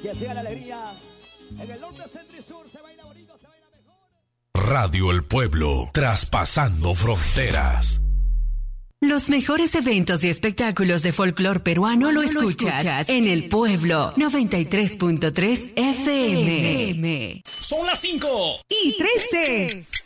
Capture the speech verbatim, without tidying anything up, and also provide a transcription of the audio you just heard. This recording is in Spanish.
Que siga la alegría. En el norte, centro y sur se baila bonito, se baila mejor. Radio El Pueblo, traspasando fronteras. Los mejores eventos y espectáculos de folclor peruano lo escuchas en El Pueblo noventa y tres punto tres F M. Son las cinco y trece.